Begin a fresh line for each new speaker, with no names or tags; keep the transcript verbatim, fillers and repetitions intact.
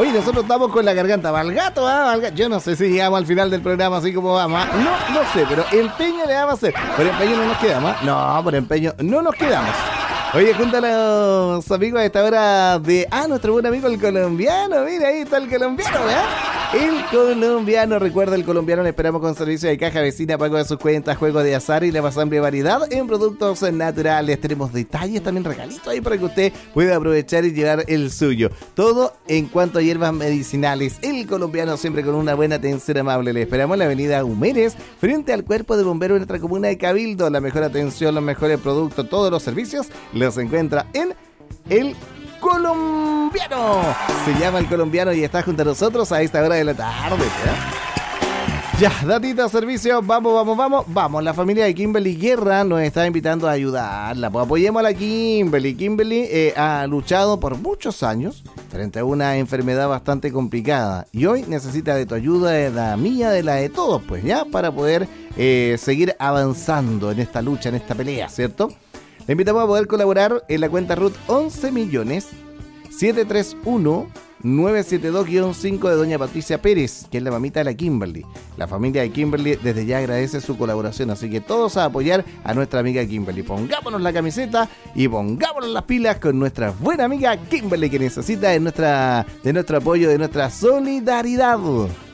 Oye, nosotros estamos con la garganta para el gato, ¿ah? ¿eh? Yo no sé si llegamos al final del programa así como vamos. ¿eh? No, no sé, pero empeño le vamos a hacer. Por empeño no nos quedamos. ¿eh? No, por empeño no nos quedamos. Oye, junto a los amigos a esta hora de... Ah, nuestro buen amigo el colombiano. Mira, ahí está el colombiano, ¿verdad? El colombiano, recuerda, el colombiano le esperamos con servicio de caja vecina, pago de sus cuentas, juego de azar y la más amplia variedad en productos naturales. Tenemos detalles, también regalitos ahí para que usted pueda aprovechar y llevar el suyo. Todo en cuanto a hierbas medicinales. El colombiano siempre con una buena atención amable. Le esperamos en la avenida Humérez, frente al cuerpo de bomberos de nuestra comuna de Cabildo. La mejor atención, los mejores productos, todos los servicios los encuentra en el colombiano. Se llama el colombiano y está junto a nosotros a esta hora de la tarde, ¿eh? Ya, datita, servicio, vamos, vamos, vamos, vamos. La familia de Kimberly Guerra nos está invitando a ayudarla. Pues apoyemos a la Kimberly. Kimberly eh, ha luchado por muchos años frente a una enfermedad bastante complicada y hoy necesita de tu ayuda, de la mía, de la de todos, pues ya, para poder eh, seguir avanzando en esta lucha, en esta pelea, ¿cierto? Le invitamos a poder colaborar en la cuenta R U T once millones setecientos treinta y uno nueve siete dos guión cinco de doña Patricia Pérez, que es la mamita de la Kimberly. La familia de Kimberly desde ya agradece su colaboración, así que todos a apoyar a nuestra amiga Kimberly. Pongámonos la camiseta y pongámonos las pilas con nuestra buena amiga Kimberly, que necesita de, nuestra, de nuestro apoyo, de nuestra solidaridad.